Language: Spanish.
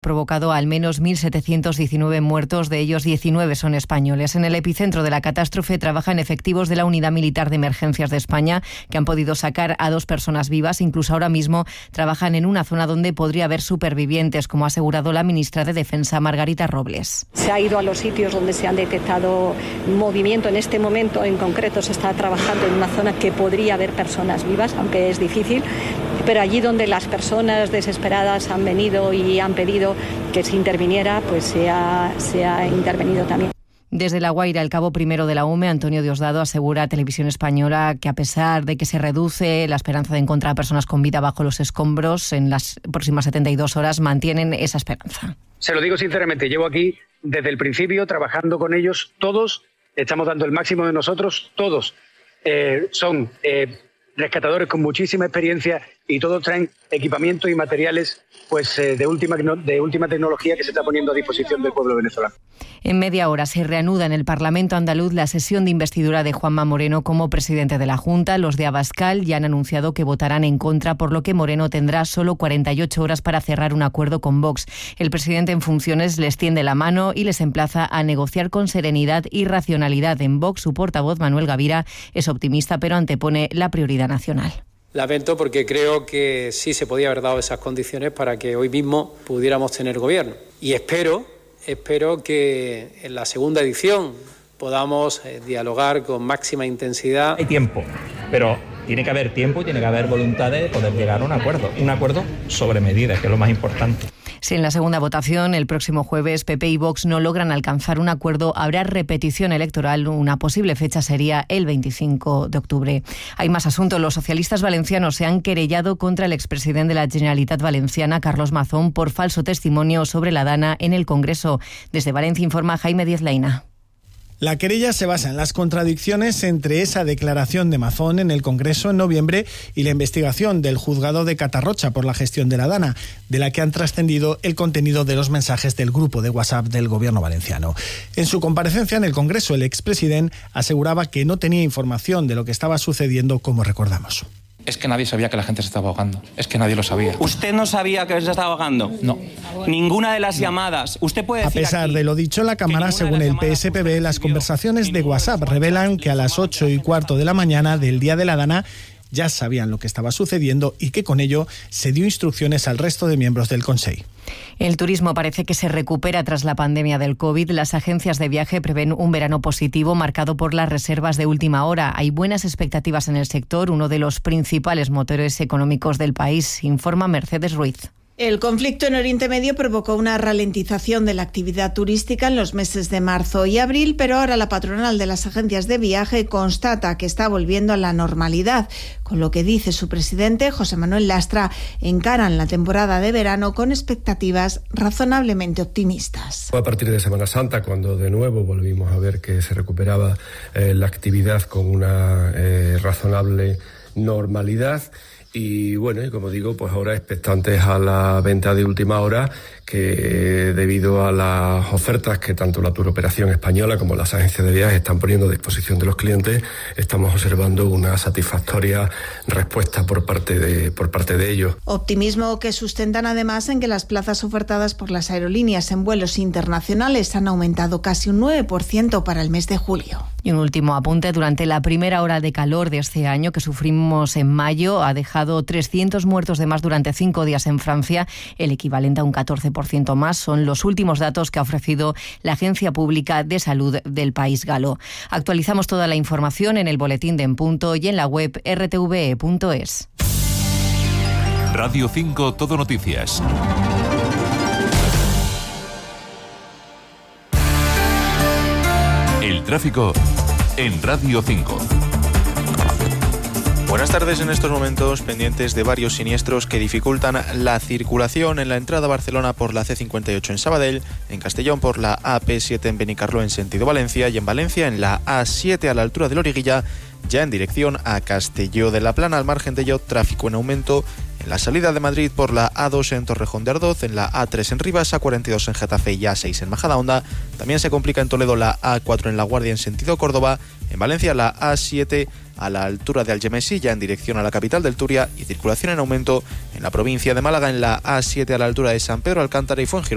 provocado al menos 1.719 muertos, de ellos 19 son españoles. En el epicentro de la catástrofe trabajan efectivos de la Unidad Militar de Emergencias de España, que han podido sacar a 2 personas vivas. Incluso ahora mismo trabajan en una zona donde podría haber supervivientes, como ha asegurado la ministra de Defensa, Margarita Robles. Se ha ido a los sitios donde se han detectado movimiento. En este momento en concreto se está trabajando en una zona que podría haber personas vivas, aunque es difícil, pero allí donde las personas desesperadas han venido y han pedido que se interviniera, pues se ha intervenido también. Desde La Guaira, el cabo primero de la UME, Antonio Diosdado, asegura a Televisión Española que a pesar de que se reduce la esperanza de encontrar a personas con vida bajo los escombros, en las próximas 72 horas mantienen esa esperanza. Se lo digo sinceramente, llevo aquí desde el principio trabajando con ellos, todos estamos dando el máximo de nosotros, todos son rescatadores con muchísima experiencia y todos traen equipamiento y materiales pues de última tecnología que se está poniendo a disposición del pueblo venezolano. En media hora se reanuda en el Parlamento andaluz la sesión de investidura de Juanma Moreno como presidente de la Junta. Los de Abascal ya han anunciado que votarán en contra, por lo que Moreno tendrá solo 48 horas para cerrar un acuerdo con Vox. El presidente en funciones les tiende la mano y les emplaza a negociar con serenidad y racionalidad. En Vox, su portavoz, Manuel Gavira, es optimista, pero antepone la prioridad nacional. Lamento porque creo que sí se podía haber dado esas condiciones para que hoy mismo pudiéramos tener gobierno. Y espero que en la segunda edición podamos dialogar con máxima intensidad. Hay tiempo, pero tiene que haber tiempo y tiene que haber voluntad de poder llegar a un acuerdo sobre medidas, que es lo más importante. Si en la segunda votación el próximo jueves PP y Vox no logran alcanzar un acuerdo, habrá repetición electoral. Una posible fecha sería el 25 de octubre. Hay más asuntos. Los socialistas valencianos se han querellado contra el expresidente de la Generalitat Valenciana, Carlos Mazón, por falso testimonio sobre la Dana en el Congreso. Desde Valencia informa Jaime Díez Laina. La querella se basa en las contradicciones entre esa declaración de Mazón en el Congreso en noviembre y la investigación del juzgado de Catarrocha por la gestión de la Dana, de la que han trascendido el contenido de los mensajes del grupo de WhatsApp del Gobierno valenciano. En su comparecencia en el Congreso, el expresidente aseguraba que no tenía información de lo que estaba sucediendo, como recordamos. Es que nadie sabía que la gente se estaba ahogando. Es que nadie lo sabía. ¿Usted no sabía que se estaba ahogando? No. Ninguna de las llamadas. ¿Usted puede decir A pesar aquí de lo dicho en la Cámara, según el PSPB, las conversaciones de WhatsApp revelan que a las 8:15 de la mañana del día de la Dana ya sabían lo que estaba sucediendo y que con ello se dio instrucciones al resto de miembros del Consell. El turismo parece que se recupera tras la pandemia del COVID. Las agencias de viaje prevén un verano positivo marcado por las reservas de última hora. Hay buenas expectativas en el sector, uno de los principales motores económicos del país, informa Mercedes Ruiz. El conflicto en Oriente Medio provocó una ralentización de la actividad turística en los meses de marzo y abril, pero ahora la patronal de las agencias de viaje constata que está volviendo a la normalidad, con lo que dice su presidente, José Manuel Lastra, encaran la temporada de verano con expectativas razonablemente optimistas. A partir de Semana Santa, cuando de nuevo volvimos a ver que se recuperaba la actividad con una razonable normalidad. Y bueno, y como digo, pues ahora expectantes a la venta de última hora, que debido a las ofertas que tanto la Turoperación Española como las agencias de viajes están poniendo a disposición de los clientes, estamos observando una satisfactoria respuesta por parte de ellos. Optimismo que sustentan además en que las plazas ofertadas por las aerolíneas en vuelos internacionales han aumentado casi un 9% para el mes de julio. Y un último apunte: durante la primera hora de calor de este año que sufrimos en mayo, ha dejado 300 muertos de más durante 5 días en Francia, el equivalente a un 14% más. Son los últimos datos que ha ofrecido la Agencia Pública de Salud del país galo. Actualizamos toda la información en el boletín de En Punto y en la web rtve.es. Radio 5 Todo Noticias. El tráfico en Radio 5. Buenas tardes. En estos momentos pendientes de varios siniestros que dificultan la circulación en la entrada a Barcelona por la C58 en Sabadell, en Castellón por la AP7 en Benicarló en sentido Valencia y en Valencia en la A7 a la altura de Loriguilla, ya en dirección a Castelló de la Plana. Al margen de ello, tráfico en aumento en la salida de Madrid por la A2 en Torrejón de Ardoz, en la A3 en Rivas, A42 en Getafe y A6 en Majadahonda. También se complica en Toledo la A4 en La Guardia en sentido Córdoba, en Valencia la A7 a la altura de Algemesí, ya en dirección a la capital del Turia, y circulación en aumento en la provincia de Málaga en la A7 a la altura de San Pedro Alcántara y Fuengirola